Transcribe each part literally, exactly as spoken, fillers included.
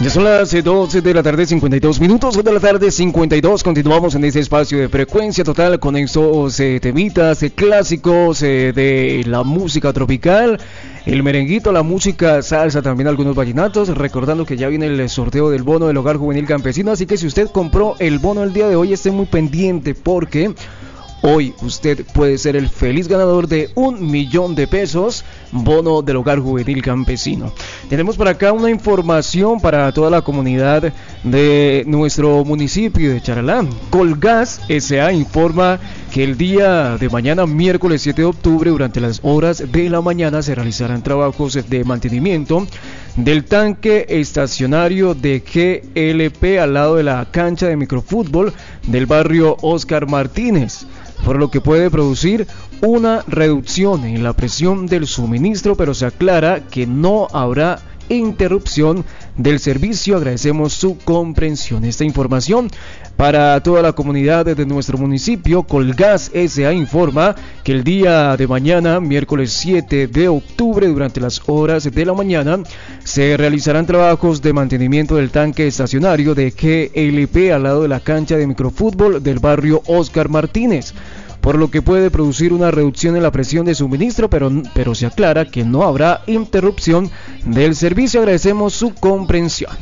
Ya son las doce de la tarde, cincuenta y dos minutos, dos de la tarde, cincuenta y dos. Continuamos en este espacio de Frecuencia Total con estos eh, temitas eh, clásicos eh, de la música tropical, el merenguito, la música salsa, también algunos vallenatos. Recordando que ya viene el sorteo del bono del Hogar Juvenil Campesino, así que si usted compró el bono el día de hoy, esté muy pendiente porque hoy usted puede ser el feliz ganador de un millón de pesos, bono del Hogar Juvenil Campesino. Tenemos por acá una información para toda la comunidad de nuestro municipio de Charalá. Colgas S A informa que el día de mañana, miércoles siete de octubre, durante las horas de la mañana, se realizarán trabajos de mantenimiento del tanque estacionario de G L P al lado de la cancha de microfútbol del barrio Óscar Martínez, por lo que puede producir una reducción en la presión del suministro, pero se aclara que no habrá interrupción del servicio. Agradecemos su comprensión. Esta información para toda la comunidad de nuestro municipio. Colgas S A informa que el día de mañana, miércoles siete de octubre, durante las horas de la mañana, se realizarán trabajos de mantenimiento del tanque estacionario de G L P al lado de la cancha de microfútbol del barrio Óscar Martínez, por lo que puede producir una reducción en la presión de suministro, pero, pero se aclara que no habrá interrupción del servicio. Agradecemos su comprensión.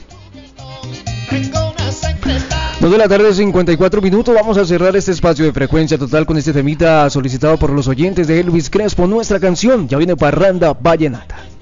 dos de la tarde, cincuenta y cuatro minutos. Vamos a cerrar este espacio de Frecuencia Total con este temita solicitado por los oyentes de Elvis Crespo. Nuestra canción, ya viene Parranda Vallenata.